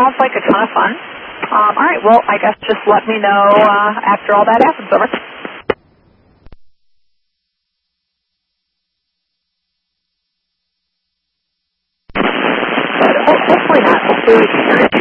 sounds like a ton of fun. All right, well, I guess just let me know after all that happens. Over. Hopefully not. Hopefully we can hear it.